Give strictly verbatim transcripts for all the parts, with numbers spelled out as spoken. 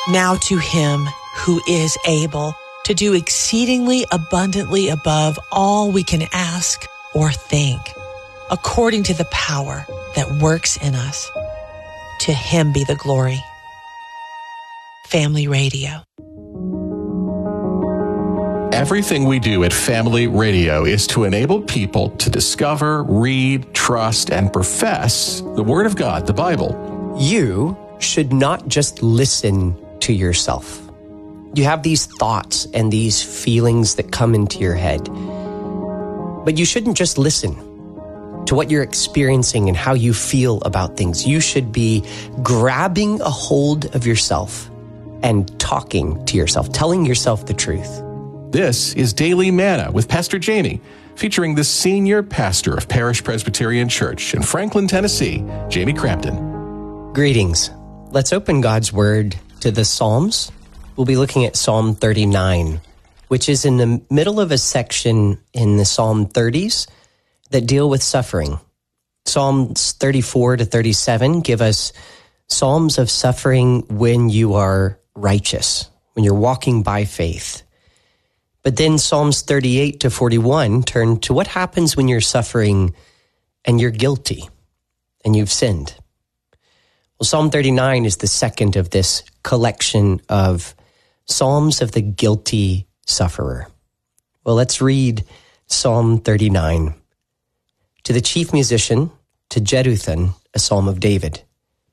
Now to him who is able to do exceedingly abundantly above all we can ask or think, according to the power that works in us. To him be the glory. Family Radio. Everything we do at Family Radio is to enable people to discover, read, trust, and profess the Word of God, the Bible. You should not just listen to yourself. You have these thoughts and these feelings that come into your head. But you shouldn't just listen to what you're experiencing and how you feel about things. You should be grabbing a hold of yourself and talking to yourself, telling yourself the truth. This is Daily Manna with Pastor Jamie, featuring the senior pastor of Parish Presbyterian Church in Franklin, Tennessee, Jamie Crampton. Greetings. Let's open God's Word to the Psalms. We'll be looking at Psalm thirty-nine, which is in the middle of a section in the Psalm thirties that deal with suffering. Psalms thirty-four to thirty-seven give us psalms of suffering when you are righteous, when you're walking by faith. But then Psalms thirty-eight to forty-one turn to what happens when you're suffering and you're guilty and you've sinned. Well, Psalm thirty-nine is the second of this collection of Psalms of the guilty sufferer. Well, let's read Psalm thirty-nine. To the chief musician, to Jeduthun, a psalm of David.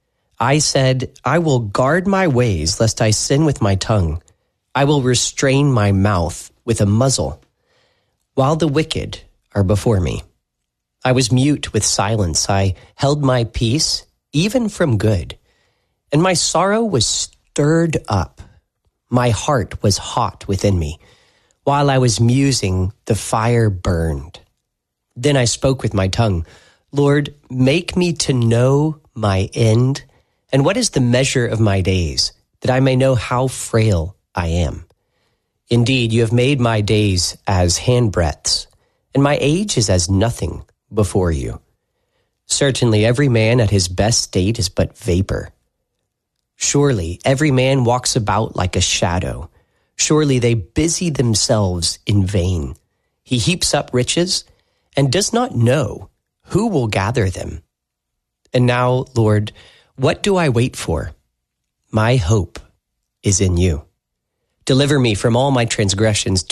I said, I will guard my ways, lest I sin with my tongue. I will restrain my mouth with a muzzle, while the wicked are before me. I was mute with silence. I held my peace, even from good. And my sorrow was stirred up. My heart was hot within me. While I was musing, the fire burned. Then I spoke with my tongue, Lord, make me to know my end, and what is the measure of my days, that I may know how frail I am. Indeed, you have made my days as handbreadths, and my age is as nothing before you. Certainly every man at his best state is but vapor. Surely every man walks about like a shadow. Surely they busy themselves in vain. He heaps up riches and does not know who will gather them. And now, Lord, what do I wait for? My hope is in you. Deliver me from all my transgressions.